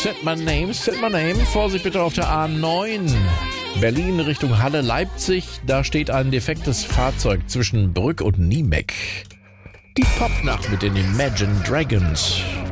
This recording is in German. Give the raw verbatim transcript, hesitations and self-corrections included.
Set my name, set my name. Vorsicht bitte auf der A neun. Berlin Richtung Halle-Leipzig. Da steht ein defektes Fahrzeug zwischen Brück und Niemeck. Die Popnacht mit den Imagine Dragons.